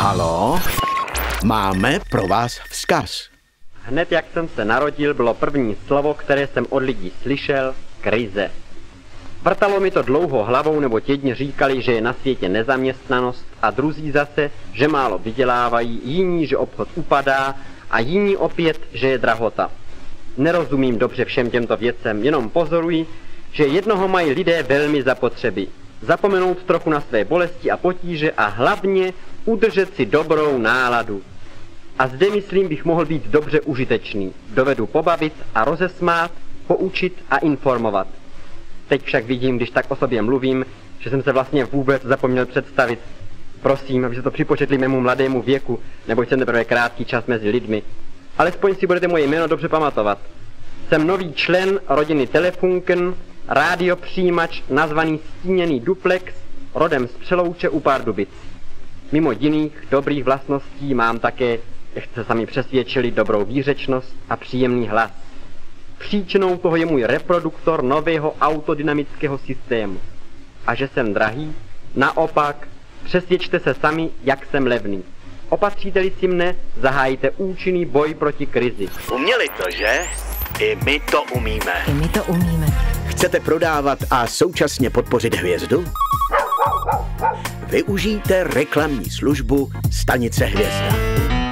Halo? Máme pro vás vzkaz. Hned jak jsem se narodil, bylo první slovo, které jsem od lidí slyšel, krize. Vrtalo mi to dlouho hlavou, neboť jedni říkali, že je na světě nezaměstnanost a druzí zase, že málo vydělávají, jiní, že obchod upadá a jiní opět, že je drahota. Nerozumím dobře všem těmto věcem, jenom pozoruji, že jednoho mají lidé velmi zapotřebí. Zapomenout trochu na své bolesti a potíže a hlavně udržet si dobrou náladu. A zde, myslím, bych mohl být dobře užitečný. Dovedu pobavit a rozesmát, poučit a informovat. Teď však vidím, když tak o sobě mluvím, že jsem se vlastně vůbec zapomněl představit. Prosím, aby se to připočetli mému mladému věku, neboť jsem teprve krátký čas mezi lidmi. Alespoň si budete moje jméno dobře pamatovat. Jsem nový člen rodiny Telefunken, rádiopřijímač nazvaný Stíněný duplex, rodem z Přelouče u Pardubic. Mimo jiných dobrých vlastností mám také, jak jste sami přesvědčili, dobrou výřečnost a příjemný hlas. Příčinou toho je můj reproduktor nového autodynamického systému. A že jsem drahý? Naopak, přesvědčte se sami, jak jsem levný. Opatříte-li si mne, zahájíte účinný boj proti krizi. Uměli to, že? I my to umíme. I my to umíme. Chcete prodávat a současně podpořit hvězdu? Využijte reklamní službu Stanice Hvězda.